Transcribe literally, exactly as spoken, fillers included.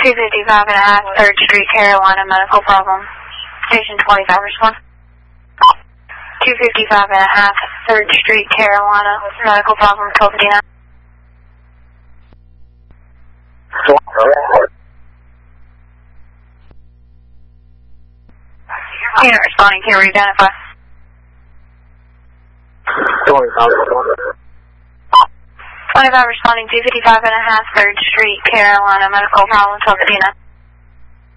two fifty-five and a half, third Street, Carolina, medical problem. Station twenty-five, respond. two fifty-five and a half, third Street, Carolina, medical problem, twelve fifty-nine. Unit responding, can you identify? twenty-five responding, two fifty-five and a half, third Street, Carolina, medical problem, twelve fifty-nine.